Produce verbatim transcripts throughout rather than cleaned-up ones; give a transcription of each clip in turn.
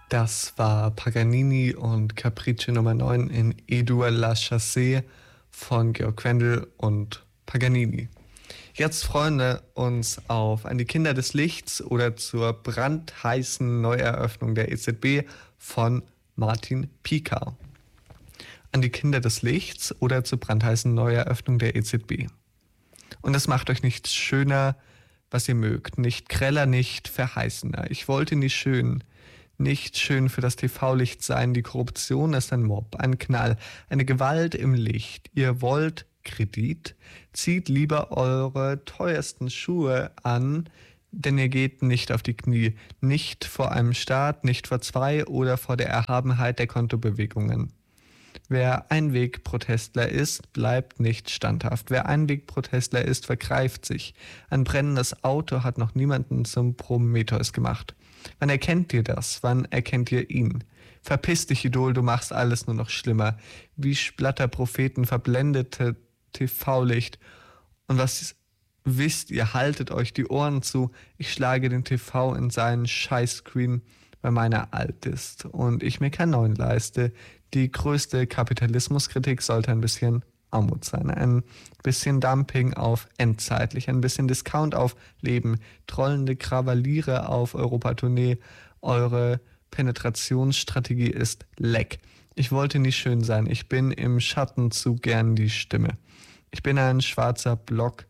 Das war Paganini und Capriccio Nummer neun in E-Dur La Chassée von Georg Quendel und Paganini. Jetzt freuen wir uns auf An die Kinder des Lichts oder zur brandheißen Neueröffnung der E Z B von Martin Piker. An die Kinder des Lichts oder zur brandheißen Neueröffnung der E Z B. Und es macht euch nicht schöner, was ihr mögt, nicht greller, nicht verheißener. Ich wollte nie schön, nicht schön für das T V-Licht sein. Die Korruption ist ein Mob, ein Knall, eine Gewalt im Licht. Ihr wollt Kredit, zieht lieber eure teuersten Schuhe an, denn ihr geht nicht auf die Knie, nicht vor einem Staat, nicht vor zwei oder vor der Erhabenheit der Kontobewegungen. Wer Einwegprotestler ist, bleibt nicht standhaft. Wer Einwegprotestler ist, vergreift sich. Ein brennendes Auto hat noch niemanden zum Prometheus gemacht. Wann erkennt ihr das? Wann erkennt ihr ihn? Verpiss dich, Idol, du machst alles nur noch schlimmer. Wie Splatterpropheten verblendete T V-Licht. Und was wisst ihr, haltet euch die Ohren zu. Ich schlage den T V in seinen Scheißscreen, weil meiner alt ist und ich mir keinen neuen leiste. Die größte Kapitalismuskritik sollte ein bisschen Armut sein, ein bisschen Dumping auf endzeitlich, ein bisschen Discount auf Leben, trollende Krawalliere auf Europatournee. Eure Penetrationsstrategie ist leck. Ich wollte nie schön sein, ich bin im Schatten zu gern die Stimme. Ich bin ein schwarzer Block,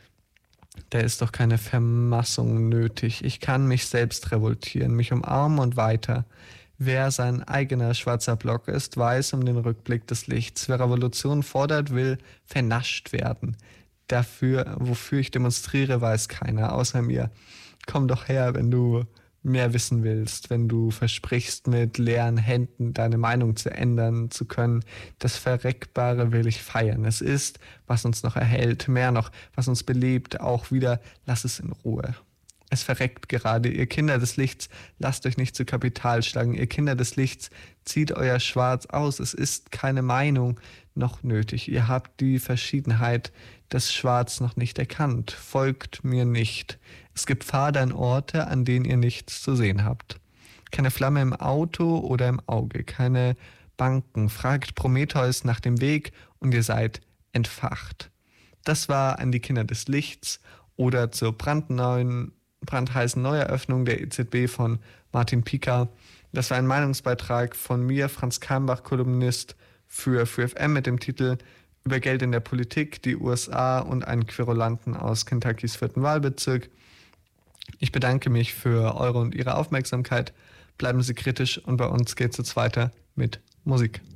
da ist doch keine Vermassung nötig. Ich kann mich selbst revoltieren, mich umarmen und weiter. Wer sein eigener schwarzer Block ist, weiß um den Rückblick des Lichts. Wer Revolution fordert, will vernascht werden. Dafür, wofür ich demonstriere, weiß keiner außer mir. Komm doch her, wenn du mehr wissen willst, wenn du versprichst, mit leeren Händen deine Meinung zu ändern zu können. Das Verreckbare will ich feiern. Es ist, was uns noch erhält, mehr noch, was uns belebt, auch wieder, lass es in Ruhe. Es verreckt gerade, ihr Kinder des Lichts, lasst euch nicht zu Kapital schlagen. Ihr Kinder des Lichts, zieht euer Schwarz aus. Es ist keine Meinung noch nötig. Ihr habt die Verschiedenheit des Schwarz noch nicht erkannt. Folgt mir nicht. Es gibt Pfade an Orte, an denen ihr nichts zu sehen habt. Keine Flamme im Auto oder im Auge, keine Banken. Fragt Prometheus nach dem Weg und ihr seid entfacht. Das war An die Kinder des Lichts oder zur brandneuen brandheißen Neueröffnung der E Z B von Martin Piker. Das war ein Meinungsbeitrag von mir, Franz Kalmbach, Kolumnist für Free F M mit dem Titel Über Geld in der Politik, die U S A und einen Querulanten aus Kentuckys vierten Wahlbezirk. Ich bedanke mich für eure und ihre Aufmerksamkeit. Bleiben Sie kritisch und bei uns geht es jetzt weiter mit Musik.